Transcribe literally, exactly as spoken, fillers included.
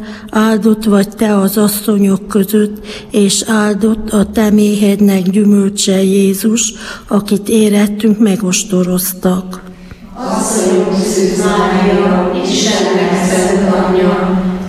áldott vagy te az asszonyok között, és áldott a te méhednek gyümölcse Jézus, akit érettünk megostoroztak. Asszonyok között Mária, Istennek szent anyja,